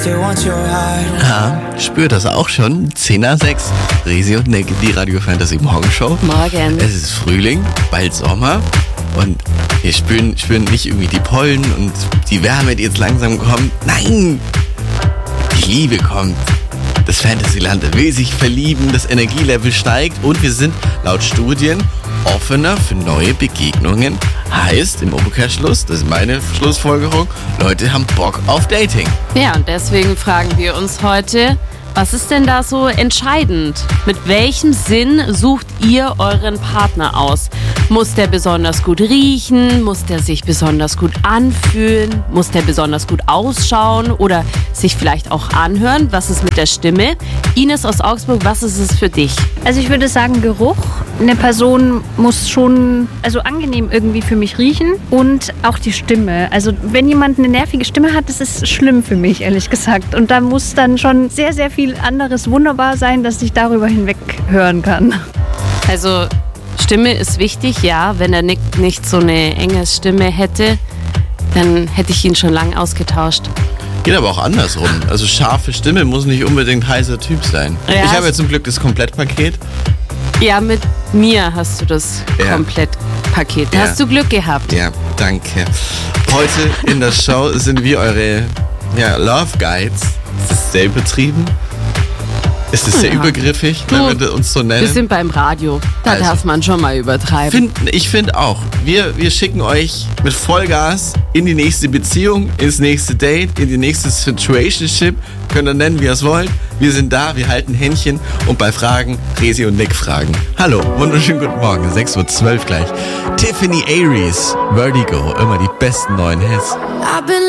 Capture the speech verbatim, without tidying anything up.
Ja, spürt das auch schon. zehn nach sechs. Resi und Nick, die Radio Fantasy Morgenshow. Morgen. Es ist Frühling, bald Sommer. Und wir spüren, spüren nicht irgendwie die Pollen und die Wärme, die jetzt langsam kommt. Nein! Die Liebe kommt. Das Fantasyland will sich verlieben, das Energielevel steigt und wir sind laut Studien offener für neue Begegnungen. Heißt im Umkehrschluss, das ist meine Schlussfolgerung, Leute haben Bock auf Dating. Ja, und deswegen fragen wir uns heute, was ist denn da so entscheidend? Mit welchem Sinn sucht ihr euren Partner aus? Muss der besonders gut riechen? Muss der sich besonders gut anfühlen? Muss der besonders gut ausschauen oder sich vielleicht auch anhören? Was ist mit der Stimme? Ines aus Augsburg, was ist es für dich? Also ich würde sagen Geruch. Eine Person muss schon also angenehm irgendwie für mich riechen und auch die Stimme. Also wenn jemand eine nervige Stimme hat, das ist schlimm für mich, ehrlich gesagt. Und da muss dann schon sehr, sehr viel anderes wunderbar sein, dass ich darüber hinweg hören kann. Also Stimme ist wichtig, ja. Wenn der Nick nicht so eine enge Stimme hätte, dann hätte ich ihn schon lang ausgetauscht. Geht aber auch andersrum. Also scharfe Stimme muss nicht unbedingt heißer Typ sein. Ja, ich habe ja zum Glück das Komplettpaket. Ja, mit mir hast du das Ja. Komplettpaket. Ja. Hast du Glück gehabt. Ja, danke. Heute in der Show sind wir eure ja, Love Guides. Ist das sehr übertrieben? Ist das sehr Ja. übergriffig, wenn Du, wir uns so nennen? Wir sind beim Radio. Da Also. darf man schon mal übertreiben. Find, ich finde auch. Wir, wir schicken euch mit Vollgas in die nächste Beziehung, ins nächste Date, in die nächste Situationship. Könnt ihr nennen, wie ihr es wollt. Wir sind da, wir halten Händchen und bei Fragen, Resi und Nick fragen. Hallo, wunderschönen guten Morgen, sechs Uhr zwölf gleich. Tiffany Aries, Vertigo, immer die besten neuen Hits. I've been